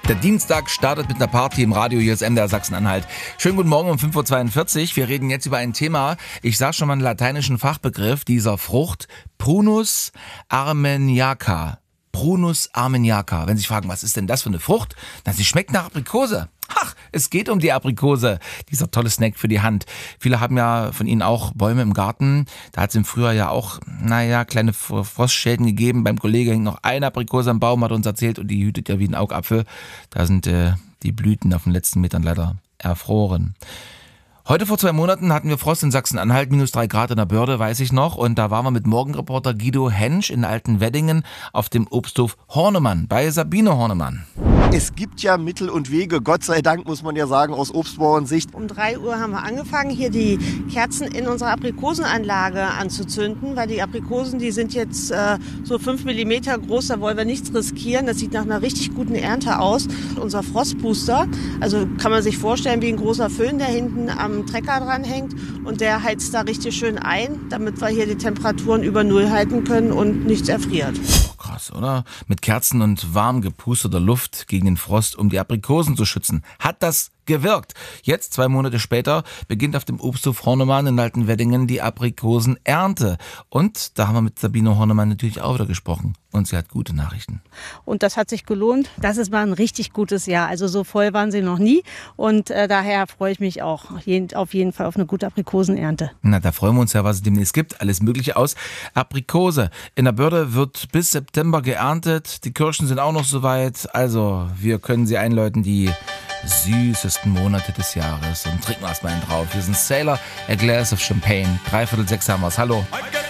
Der Dienstag startet mit einer Party im Radio, hier ist MDR Sachsen-Anhalt. Schönen guten Morgen um 5.42 Uhr. Wir reden jetzt über ein Thema, ich sage schon mal einen lateinischen Fachbegriff dieser Frucht, Prunus armeniaca. Prunus armeniaca. Wenn Sie sich fragen, was ist denn das für eine Frucht? Na, sie schmeckt nach Aprikose. Ach, es geht um die Aprikose, dieser tolle Snack für die Hand. Viele haben ja von Ihnen auch Bäume im Garten. Da hat es im Frühjahr ja auch, kleine Frostschäden gegeben. Beim Kollegen hängt noch eine Aprikose am Baum, hat uns erzählt, und die hütet ja wie ein Augapfel. Da sind die Blüten auf den letzten Metern leider erfroren. Heute vor 2 Monaten hatten wir Frost in Sachsen-Anhalt, -3 Grad in der Börde, weiß ich noch. Und da waren wir mit Morgenreporter Guido Hensch in Altenweddingen auf dem Obsthof Hornemann bei Sabine Hornemann. Es gibt ja Mittel und Wege, Gott sei Dank, muss man ja sagen, aus Obstbauernsicht. Um 3 Uhr haben wir angefangen, hier die Kerzen in unserer Aprikosenanlage anzuzünden, weil die Aprikosen, die sind jetzt so 5 Millimeter groß, da wollen wir nichts riskieren. Das sieht nach einer richtig guten Ernte aus. Unser Frostbooster, also kann man sich vorstellen wie ein großer Föhn, der hinten am Trecker dran hängt, und der heizt da richtig schön ein, damit wir hier die Temperaturen über Null halten können und nichts erfriert. Krass, oder? Mit Kerzen und warm gepusteter Luft gegen den Frost, um die Aprikosen zu schützen. Hat das gewirkt? Jetzt, 2 Monate später, beginnt auf dem Obsthof Hornemann in Altenweddingen die Aprikosenernte. Und da haben wir mit Sabine Hornemann natürlich auch wieder gesprochen. Und sie hat gute Nachrichten. Und das hat sich gelohnt. Das ist mal ein richtig gutes Jahr. Also so voll waren sie noch nie. Und daher freue ich mich auch auf jeden Fall auf eine gute Aprikosenernte. Na, da freuen wir uns ja, was es demnächst gibt. Alles Mögliche aus Aprikose. In der Börde wird bis September geerntet. Die Kirschen sind auch noch soweit. Also, wir können sie einläuten, die süßesten Monate des Jahres. Und trinken wir erstmal einen drauf. Wir sind Sailor, a glass of champagne. 5:45 haben wir's. Hallo.